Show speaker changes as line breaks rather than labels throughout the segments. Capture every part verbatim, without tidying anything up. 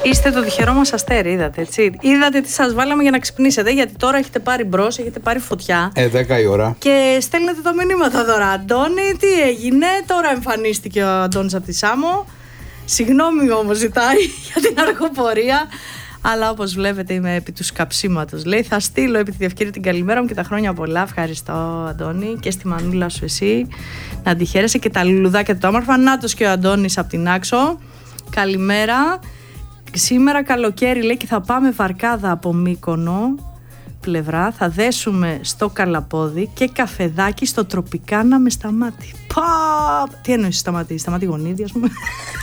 Είστε το τυχερό μας αστέρι, είδατε, έτσι. Είδατε τι σας βάλαμε για να ξυπνήσετε, γιατί τώρα έχετε πάρει μπρος, έχετε πάρει φωτιά.
Ε, δέκα η ώρα.
Και στέλνετε τα μηνύματα τώρα. Αντώνη, τι έγινε, τώρα εμφανίστηκε ο Αντώνης από τη Σάμο. Συγγνώμη όμως ζητάει για την αργοπορία. Αλλά όπως βλέπετε είμαι επί του σκαψίματος. Λέει, θα στείλω επί τη ευκαιρία την καλημέρα μου και τα χρόνια πολλά. Ευχαριστώ, Αντώνη, και στη μανούλα σου εσύ. Να τη χαίρεσαι και τα λουλουδάκια του όμορφα. Νάτος και ο Αντώνης από την Άξο. Καλημέρα. Σήμερα καλοκαίρι, λέει, και θα πάμε Βαρκάδα από Μύκονο πλευρά. Θα δέσουμε στο Καλαπόδι και καφεδάκι στο Τροπικάνα με Σταμάτη. Πα! Τι εννοείς Σταμάτη, Σταμάτη γονίδι, ας πούμε.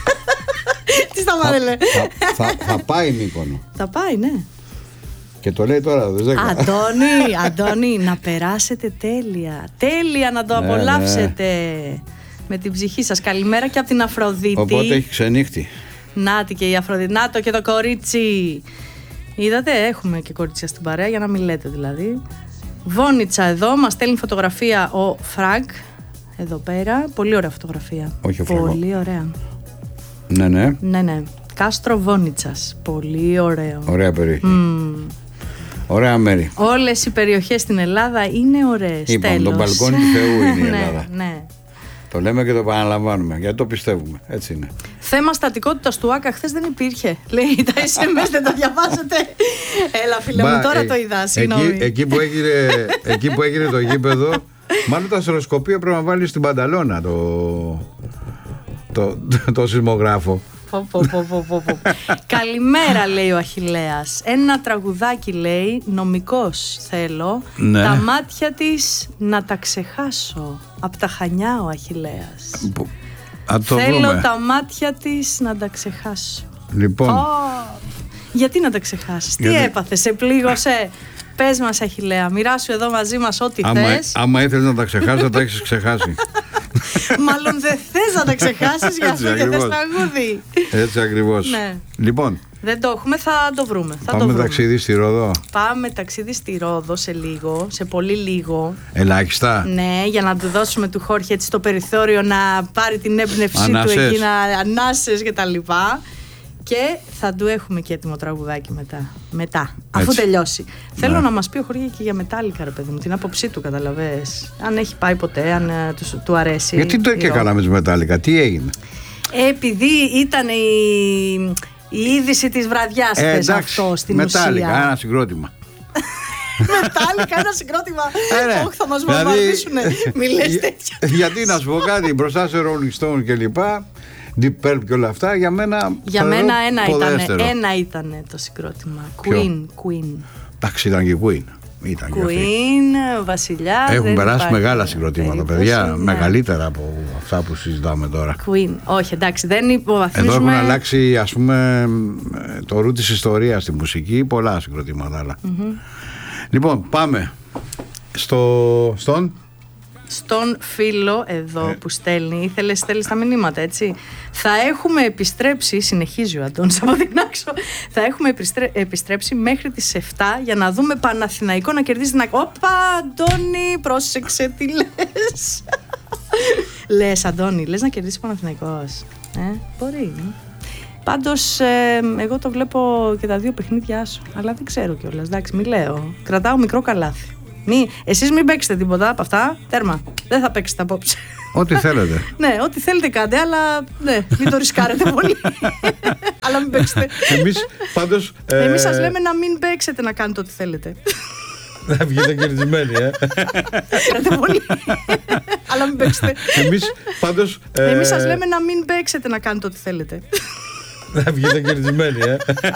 Τι Σταμάτη λέει.
Θα, θα, θα πάει Μύκονο.
Θα πάει, ναι.
Και το λέει τώρα, δεν ξέρω.
Αντώνη, Αντώνη, να περάσετε τέλεια. Τέλεια να το απολαύσετε. Ναι, ναι. Με την ψυχή σας. Καλημέρα και από την Αφροδίτη.
Οπότε έχει ξενύχτη.
Νάτι και η Αφροδίτη. Να το και το κορίτσι. Είδατε, έχουμε και κορίτσια στην παρέα, για να μην λέτε δηλαδή. Βόνιτσα εδώ, μας στέλνει φωτογραφία ο Φραγκ. Εδώ πέρα. Πολύ ωραία φωτογραφία.
Όχι ο Φραγκ.
Πολύ ωραία.
Ναι, ναι.
Ναι, ναι. Κάστρο Βόνιτσας. Πολύ ωραίο.
Ωραία περιοχή.
Mm.
Ωραία μέρη.
Όλες οι περιοχές στην Ελλάδα είναι ωραίες.
Είπαμε, το μπαλκόνι του Θεού είναι η Ελλάδα.
Ναι, ναι.
Το λέμε και το επαναλαμβάνουμε, γιατί το πιστεύουμε. Έτσι είναι.
Θέμα στατικότητας του ΆΚΑ χθες δεν υπήρχε. Λέει τα ες εμ ες, δεν τα διαβάζετε. Έλα, φίλε μου, τώρα ε, το είδα. Συγγνώμη.
Εκεί, εκεί, που έγινε, εκεί που έγινε το γήπεδο, μάλλον τα αστεροσκοπία πρέπει να βάλει στην πανταλώνα το, το, το, το σεισμογράφο.
Πω, πω, πω, πω, πω. Καλημέρα, λέει ο Αχιλλέας. Ένα τραγουδάκι, λέει, νομικός θέλω. Ναι. Τα μάτια της να τα ξεχάσω. Απ' τα Χανιά ο Αχιλλέας. Που... Θέλω βρούμε. Τα μάτια της να τα ξεχάσω.
Λοιπόν.
Oh. Γιατί να τα ξεχάσεις, τι
Γιατί...
έπαθε, σε πλήγωσε. Πες μας, Αχιλλέα, μοιράσου εδώ μαζί μας ό,τι
άμα,
θες.
Άμα ήθελες να τα ξεχάσεις, θα τα έχεις ξεχάσει.
Μάλλον δεν θες να τα ξεχάσεις, γι' αυτό και θες τραγούδι.
Έτσι ακριβώς.
Ναι.
Λοιπόν.
Δεν το έχουμε, θα το βρούμε. Θα
πάμε
το βρούμε.
ταξίδι στη Ρόδο.
Πάμε ταξίδι στη Ρόδο σε λίγο, σε πολύ λίγο.
Ελάχιστα.
Ναι, για να του δώσουμε του Χόρχε έτσι το περιθώριο να πάρει την έμπνευσή
ανάσες.
του εκεί, να ανάσες και τα λοιπά. Και θα του έχουμε και έτοιμο τραγουδάκι μετά. Μετά, αφού έτσι τελειώσει. Ναι. Θέλω να μας πει ο Χόρχε και για Μετάλλικα, ρε παιδί μου, την άποψή του, καταλαβες. Αν έχει πάει ποτέ, αν uh, του, του αρέσει.
Γιατί το και καλά με τη Μετάλλικα, τι έγινε.
Επειδή ήταν η, η είδηση της βραδιάς
ε,
θες αυτό στην
Μετάλλικα,
ουσία.
ένα συγκρότημα.
Μετάλλικα, ένα συγκρότημα. Όχι, θα μας βομβαρδίσουνε. Μη λες τέτοια.
Γιατί να σου πω κάτι, μπροστά σε Rolling Stone και λοιπά, Deep Purple και όλα αυτά, για μένα.
Για μένα ένα ήταν, ένα ήταν το συγκρότημα. Queen, Queen.
Εντάξει, ήταν και Queen. Ήταν
Queen, Βασιλιά.
Έχουν περάσει μεγάλα συγκροτήματα, παιδιά. Ναι. Μεγαλύτερα από αυτά που συζητάμε τώρα.
Queen. Όχι, εντάξει, δεν υποβαθμίζουμε.
Εδώ έχουν αλλάξει, ας πούμε, το ρου της ιστορίας στη μουσική. Πολλά συγκροτήματα άλλα. Mm-hmm. Λοιπόν, πάμε στο, στον.
Στον φίλο εδώ ε. που στέλνει, ήθελες στέλνεις τα μηνύματα, έτσι. Θα έχουμε επιστρέψει, συνεχίζει ο Αντώνης από την Άξο, θα έχουμε επιστρέ, επιστρέψει μέχρι τις εφτά για να δούμε Παναθηναϊκό να κερδίσει την Άξο. Όπα, Αντώνη, πρόσεξε τι λες. Λες, Αντώνη, λες να κερδίσει Παναθηναϊκός. Ε, μπορεί. Πάντως, ε, εγώ το βλέπω και τα δύο παιχνίδια σου, αλλά δεν ξέρω κιόλας, εντάξει, μη λέω. Κρατάω μικρό καλάθι. Μη, εσείς μην παίξετε τίποτα από αυτά. Τέρμα. Δεν θα παίξετε απόψε.
Ό,τι θέλετε.
Ναι, ό,τι θέλετε κάντε, αλλά ναι, μην το ρισκάρετε πολύ. Αλλά μην παίξετε.
Εμείς πάντως. Ε...
Εμείς σας λέμε να μην παίξετε, να κάνετε ό,τι θέλετε.
Να βγείτε κερδισμένοι, ε.
Ρισκάρετε πολύ. Αλλά μην παίξετε.
Εμείς πάντως.
Ε... Εμείς σας λέμε να μην παίξετε, να κάνετε ό,τι θέλετε.
Να βγείτε κερδισμένοι, ε.